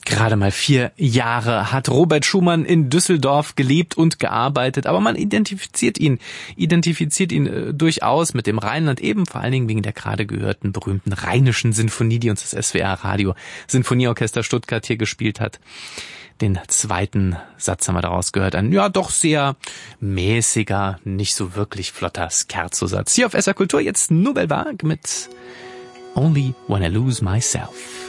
Gerade mal 4 Jahre hat Robert Schumann in Düsseldorf gelebt und gearbeitet, aber man identifiziert ihn durchaus mit dem Rheinland, eben vor allen Dingen wegen der gerade gehörten berühmten Rheinischen Sinfonie, die uns das SWR Radio Sinfonieorchester Stuttgart hier gespielt hat. Den zweiten Satz haben wir daraus gehört, ein ja doch sehr mäßiger, nicht so wirklich flotter Scherzo-Satz. Hier auf SR Kultur jetzt Nouvelle Vague mit Only When I Lose Myself.